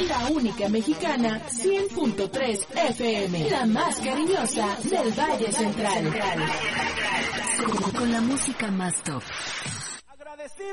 La única mexicana, 100.3 FM. La más cariñosa del Valle Central. Con la música más top. Agradecido